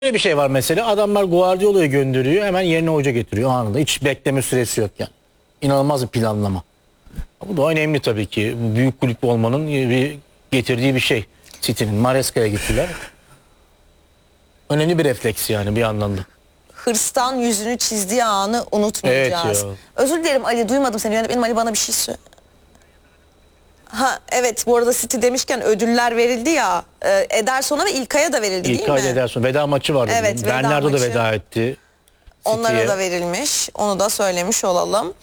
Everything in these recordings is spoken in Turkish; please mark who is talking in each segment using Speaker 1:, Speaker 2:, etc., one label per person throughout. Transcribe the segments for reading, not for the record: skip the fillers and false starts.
Speaker 1: Bir şey var mesela, adamlar Guardiola'yı gönderiyor, hemen yerine hoca getiriyor anında, hiç bekleme süresi yok yani. İnanılmaz bir planlama. Bu da önemli tabii ki, büyük kulüp olmanın bir getirdiği bir şey. City'nin Maresca'ya gittiler. Önemli bir refleks yani bir anlamda.
Speaker 2: Hırstan yüzünü çizdiği anı unutmayacağız.
Speaker 1: Evet ya.
Speaker 2: Özür dilerim Ali, duymadım seni. Benim Ali bana bir şey söyle. Ha evet, bu arada City demişken ödüller verildi ya. Ederson'a ve İlkay'a da verildi değil mi?
Speaker 1: İlkay Ederson veda maçı vardı.
Speaker 2: Evet, veda
Speaker 1: Bernardo da
Speaker 2: maçı.
Speaker 1: veda etti.
Speaker 2: Onlara
Speaker 1: City'ye.
Speaker 2: da verilmiş. Onu da söylemiş olalım.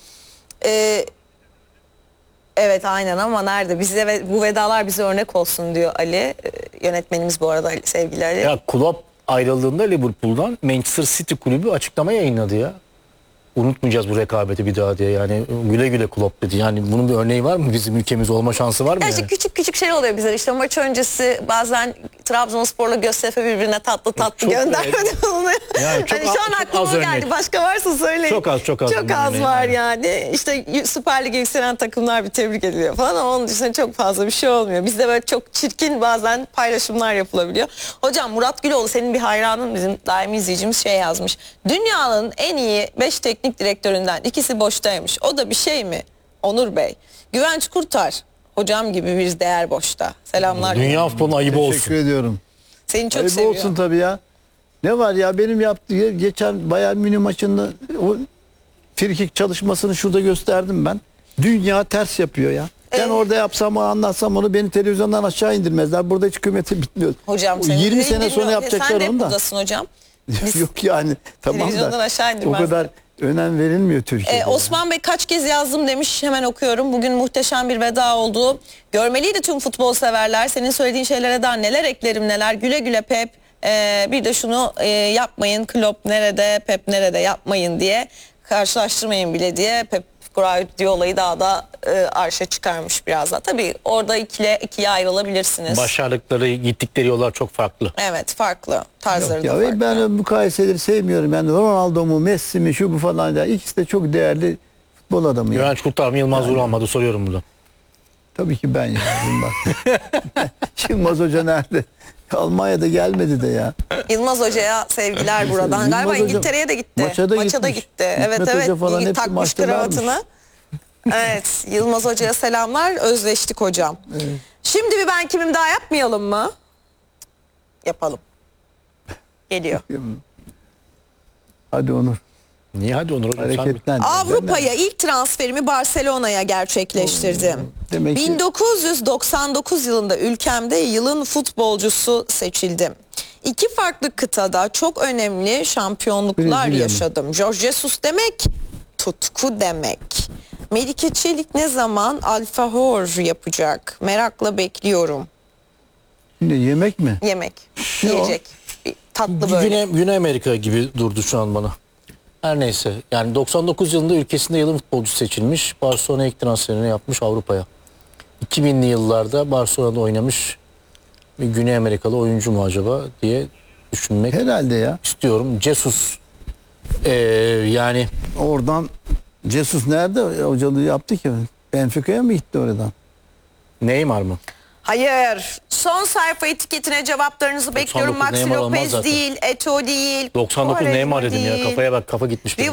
Speaker 2: Evet aynen, ama nerede? Bize bu vedalar bize örnek olsun diyor Ali. Yönetmenimiz bu arada, sevgili Ali.
Speaker 1: Ya Klopp ayrıldığında Liverpool'dan Manchester City kulübü açıklama yayınladı ya. Unutmayacağız bu rekabeti bir daha diye, yani güle güle Klopp dedi. Yani bunun bir örneği var mı, bizim ülkemizde olma şansı var mı
Speaker 2: Ya
Speaker 1: yani?
Speaker 2: işte küçük küçük şey oluyor bize, işte maç öncesi bazen Trabzonspor'la Göztepe birbirine tatlı
Speaker 1: Çok
Speaker 2: göndermede bulunuyor.
Speaker 1: Yani çok
Speaker 2: Hani şu an
Speaker 1: çok
Speaker 2: aklıma
Speaker 1: az
Speaker 2: o geldi.
Speaker 1: örnek.
Speaker 2: Başka varsa söyleyin.
Speaker 1: Çok az
Speaker 2: Çok az var yani. İşte Süper Lig'e yükselen takımlar bir tebrik ediliyor falan, ama onun dışında çok fazla bir şey olmuyor. Bizde böyle çok çirkin bazen paylaşımlar yapılabiliyor. Hocam Murat Güloğlu, senin bir hayranın, bizim daimi izleyicimiz, şey yazmış. Dünyanın en iyi 5 teknik direktöründen ikisi boştaymış. O da bir şey mi? Onur Bey. Güvenç Kurtar. Hocam gibi bir değer boşta. Selamlar.
Speaker 1: Dünya futbolunun ayıbı olsun.
Speaker 3: Teşekkür ediyorum.
Speaker 2: Seni çok
Speaker 3: Ayıp
Speaker 2: seviyorum.
Speaker 3: olsun tabii ya. Ne var ya, benim yaptığı geçen Bayern Münih maçında o frikik çalışmasını şurada gösterdim ben. Dünya ters yapıyor ya. Ben orada yapsam, anlatsam onu, beni televizyondan aşağı indirmezler. Burada hiç hükümeti bitmiyor.
Speaker 2: Hocam
Speaker 3: O
Speaker 2: sen
Speaker 3: 20 sene sonra yapacaklar
Speaker 2: sen de
Speaker 3: onu da.
Speaker 2: buradasın hocam.
Speaker 3: Yok yani, tamam
Speaker 2: Televizyondan
Speaker 3: da
Speaker 2: aşağı
Speaker 3: o
Speaker 2: indirmezler.
Speaker 3: kadar önem verilmiyor Türkiye'de.
Speaker 2: Osman Bey kaç kez yazdım demiş, hemen okuyorum. Bugün muhteşem bir veda oldu. Görmeliydi tüm futbol severler. Senin söylediğin şeylere daha neler eklerim neler. Güle güle Pep. Bir de şunu yapmayın, Klopp nerede, Pep nerede, yapmayın diye. Karşılaştırmayın bile diye Pep Guardiola'yı daha da arşa çıkarmış biraz daha. Tabii orada ikiye ayrılabilirsiniz.
Speaker 1: Başardıkları, gittikleri yollar çok farklı.
Speaker 2: Evet, farklı. Tarzları
Speaker 3: Yok
Speaker 2: da
Speaker 3: ya,
Speaker 2: farklı.
Speaker 3: ben mukayeseleri sevmiyorum. Yani Ronaldo mu, Messi mi, şu bu falan ya. İkisi de çok değerli futbol adamı ya.
Speaker 1: Güvenç Kurtar mı, Yılmaz Vural mı, soruyorum burada.
Speaker 3: Tabii ki ben ya. Yılmaz. Yılmaz Hoca nerede? Almanya'da gelmedi de ya.
Speaker 2: Yılmaz Hoca'ya sevgiler buradan.
Speaker 3: Yılmaz
Speaker 2: Galiba
Speaker 3: Hoca
Speaker 2: İngiltere'ye de gitti.
Speaker 3: maça da
Speaker 2: Maça
Speaker 3: gitmiş.
Speaker 2: gitti. Evet
Speaker 3: Hikmet
Speaker 2: evet.
Speaker 3: Hoca falan hepsi
Speaker 2: Takmış
Speaker 3: maçtalarmış.
Speaker 2: kravatını. Evet. Yılmaz Hoca'ya selamlar. Özleştik hocam.
Speaker 3: Evet.
Speaker 2: Şimdi bir ben kimim daha yapmayalım mı? Yapalım. Geliyor.
Speaker 3: Hadi Onur.
Speaker 1: Niye, hadi Onur hocam sen bir-
Speaker 3: Hareketlen.
Speaker 2: Avrupa'ya ilk transferimi Barcelona'ya gerçekleştirdim.
Speaker 3: Demek ki
Speaker 2: 1999 yılında ülkemde yılın futbolcusu seçildim. 2 farklı kıtada çok önemli şampiyonluklar
Speaker 3: Brezilya mı?
Speaker 2: yaşadım. Jorge Jesus demek, tutku demek. Melike Çelik ne zaman alfahor yapacak? Merakla bekliyorum.
Speaker 3: şimdi yemek mi?
Speaker 2: Yemek,
Speaker 3: Ne o?
Speaker 2: yiyecek. Bir tatlı böyle.
Speaker 1: Güney Amerika gibi durdu şu an bana. Her neyse, yani 99 yılında ülkesinde yılın futbolcusu seçilmiş. Barcelona ilk transferini yapmış Avrupa'ya. 2000'li yıllarda Barcelona'da oynamış bir Güney Amerikalı oyuncu mu acaba diye düşünmek
Speaker 3: Herhalde ya.
Speaker 1: istiyorum. Jesus yani
Speaker 3: Oradan Jesus nerede hocalığı yaptı ki? Benfica'ya mı gitti oradan?
Speaker 1: Neymar mı?
Speaker 2: Hayır. Son sayfa etiketine cevaplarınızı bekliyorum.
Speaker 1: 99
Speaker 2: Maxi
Speaker 1: Neymar olmaz
Speaker 2: Lopez
Speaker 1: zaten.
Speaker 2: değil, Eto'o değil.
Speaker 1: 99
Speaker 2: Quaresma
Speaker 1: Neymar dedim ya,
Speaker 2: değil.
Speaker 1: kafaya bak, kafa gitmiş benim.